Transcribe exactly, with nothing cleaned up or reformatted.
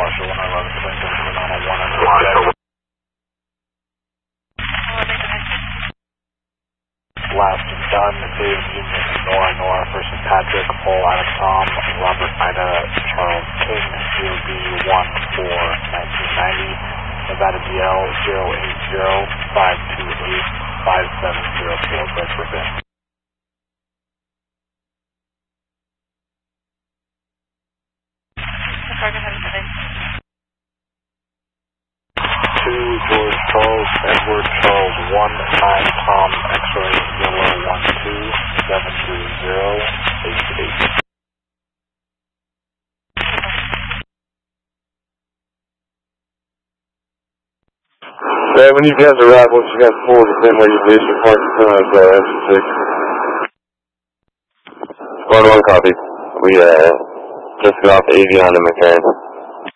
Washer one eleven, twin seven nine one and one. Last and done, Dave Union, Nora, Nora, versus Patrick, Paul, Alex, Tom, Robert, Ida, Charles, King, C O B one four nineteen ninety, Nevada D L zero eight zero five two eight five seven zero four, Bedford Bay. Two, George Charles, Edward Charles, one, nine, Tom, X-ray, yellow, one, two, seven, three, zero, eight, eight. Yeah, when you guys arrive, once you got four, the same way you did your park time, so that's six. Squad one copy. We, uh, just got off the Avion in McCann.